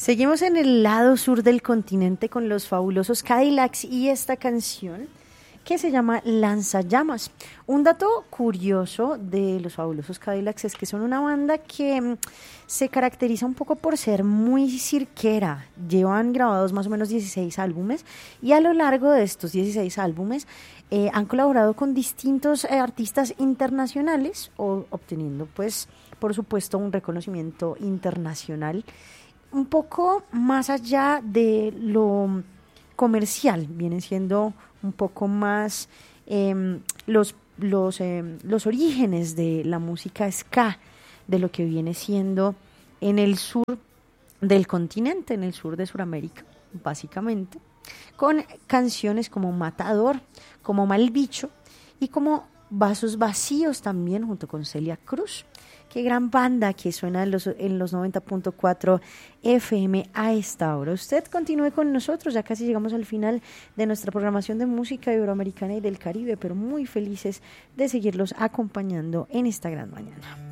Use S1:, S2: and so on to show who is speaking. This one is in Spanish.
S1: Seguimos en el lado sur del continente con los fabulosos Cadillacs y esta canción que se llama Lanzallamas. Un dato curioso de los fabulosos Cadillacs es que son una banda que se caracteriza un poco por ser muy cirquera. Llevan grabados más o menos 16 álbumes y a lo largo de estos 16 álbumes han colaborado con distintos artistas internacionales, obteniendo pues por supuesto un reconocimiento internacional un poco más allá de lo comercial. Vienen siendo un poco más los orígenes de la música ska, de lo que viene siendo en el sur del continente, en el sur de Sudamérica, básicamente, con canciones como Matador, como Mal Bicho y como Vasos Vacíos también, junto con Celia Cruz. Qué gran banda que suena en los 90.4 FM a esta hora. Usted continúe con nosotros, ya casi llegamos al final de nuestra programación de música iberoamericana y del Caribe, pero muy felices de seguirlos acompañando en esta gran mañana.